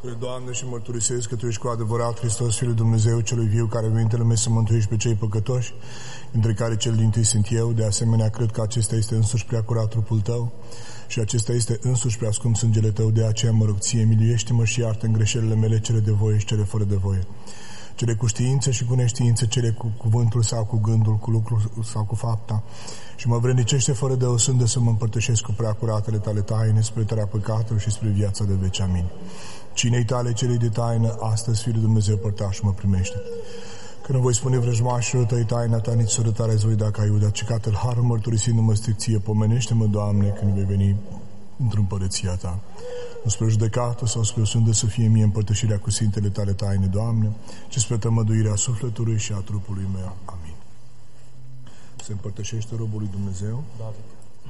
Doamne, și mărturisesc că Tu ești cu adevărat Hristos, Fiul lui Dumnezeu, celui viu, care a venit în lume să mântuiești pe cei păcătoși, între care cel dintâi sunt eu. De asemenea, cred că acesta este însuși prea curat trupul Tău și acesta este însuși prea scump sângele Tău. De aceea mă rog Ție, miluiește-mă și iartă în greșelile mele, cele de voie și cele fără de voie, cele cu știință și cu neștiință, cele cu cuvântul sau cu gândul, cu lucrul sau cu fapta, și mă vrednicește fără de o sândă să mă împărtășesc cu prea curatele Tale taine, spre tărea păcatelor și spre viața de veci. Amin. Cinei Tale, celei de taină, astăzi, Fiul lui Dumnezeu, părtaș, mă primește. Când voi spune vrăjmașilor Tăi taina Ta, nici sărătare îți voi da ca Iuda, ci Tatăl harul mărturisindu-mă stricție, pomenește-mă, Doamne, când vei veni într-o împărăția Ta. Nu spre judecată sau spre o sândă să fie mie împărtășirea cu Sfintele Tale taine, Doamne, ci spre tămăduirea sufletului și a trupului meu. Amin. Se împărtășește robul lui Dumnezeu. David.